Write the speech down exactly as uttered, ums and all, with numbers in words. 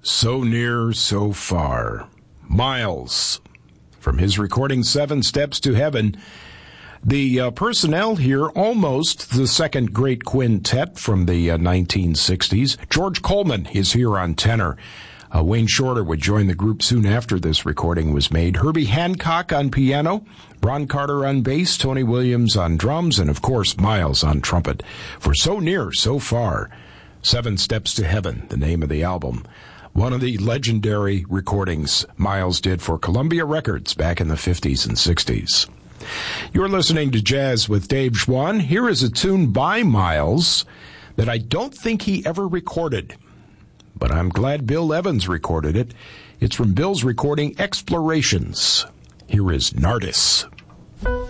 So Near, So Far. Miles, from his recording Seven Steps to Heaven. The uh, personnel here, almost the second great quintet from the uh, nineteen sixties. George Coleman is here on tenor. Uh, Wayne Shorter would join the group soon after this recording was made. Herbie Hancock on piano, Ron Carter on bass, Tony Williams on drums, and of course Miles on trumpet. For So Near, So Far. Seven Steps to Heaven, the name of the album. One of the legendary recordings Miles did for Columbia Records back in the fifties and sixties. You're listening to Jazz with Dave Schwann. Here is a tune by Miles that I don't think he ever recorded, but I'm glad Bill Evans recorded it. It's from Bill's recording Explorations. Here is Nardis.